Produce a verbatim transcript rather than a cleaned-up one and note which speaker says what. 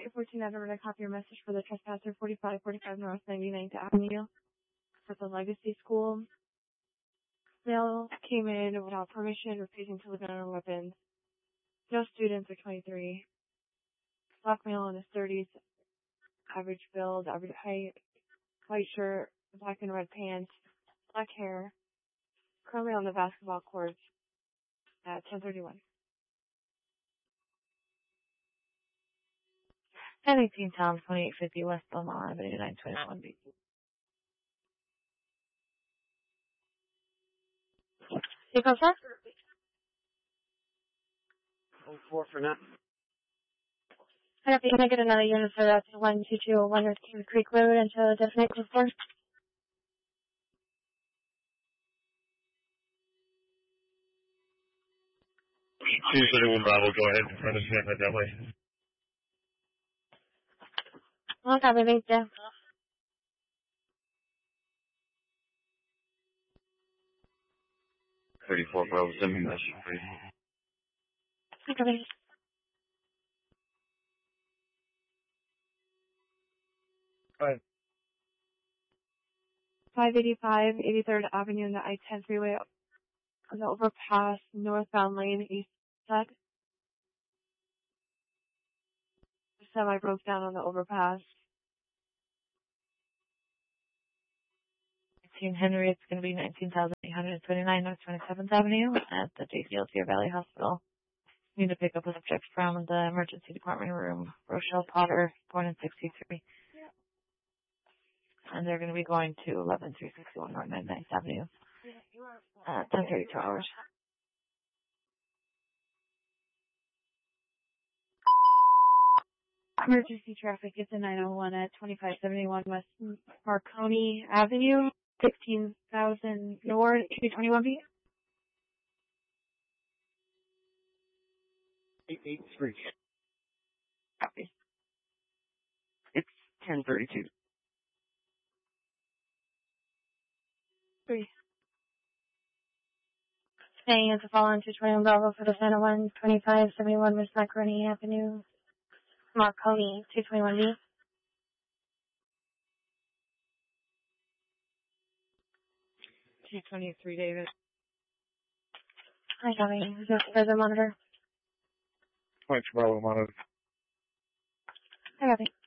Speaker 1: eight fourteen, I ordered a copy your message for the trespasser, forty-five forty-five North ninety-ninth Avenue at the Legacy School. Mail came in without permission, refusing to look at our weapons. No students are twenty-three. Black male in his thirties, average build, average height, white shirt, black and red pants, black hair. Currently on the basketball court at ten thirty-one.
Speaker 2: ten eighteen Town, twenty-eight fifty West Belmont Avenue, nine twenty-one B.
Speaker 1: You come, sir?
Speaker 3: Oh, four for now.
Speaker 1: I can I get another unit for that to one two two one North Cave Creek Road until a definite before.
Speaker 4: two thirty-one Bravo, go ahead and front of Snap that way.
Speaker 1: I'll have a thank you.
Speaker 4: thirty-four Bravo, send me a message, please.
Speaker 1: Okay.
Speaker 3: Go ahead.
Speaker 1: five eighty-five eighty-third Avenue in the I ten freeway on the overpass, northbound lane, east side. The semi broke down on the overpass.
Speaker 2: nineteen Henry, it's going to be nineteen thousand eight hundred twenty-nine North twenty-seventh Avenue at the J C L Tier Valley Hospital. Need to pick up a subject from the emergency department room, Rochelle Potter, born in sixty-three.
Speaker 1: Yeah.
Speaker 2: And they're going to be going to eleven three sixty-one North ninety-ninth Avenue at ten thirty-two hours.
Speaker 1: Emergency traffic is a nine oh one at twenty-five seventy-one West Marconi Avenue, sixteen thousand North, two twenty-one B.
Speaker 3: eight eight three.
Speaker 1: Copy.
Speaker 3: It's ten thirty-two.
Speaker 1: Three. Staying at the following two twenty-one Bravo for the Santa one, twenty-five seventy-one West Marconi Avenue, Marconi, two twenty-one B.
Speaker 3: two twenty-three, David.
Speaker 1: Hi, Tommy. Is this further monitor?
Speaker 4: Thanks, Bravo, monitor.
Speaker 1: I got it.